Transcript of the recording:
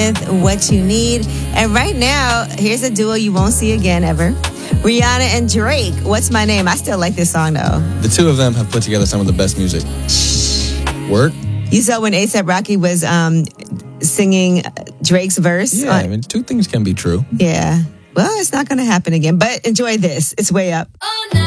with What You Need. And right now, here's a duo you won't see again ever. Rihanna and Drake. What's My Name? I still like this song, though. The two of them have put together some of the best music. Work? You saw when A$AP Rocky was singing Drake's verse? Yeah, I mean, two things can be true. Yeah. Well, it's not going to happen again. But enjoy this. It's Way Up.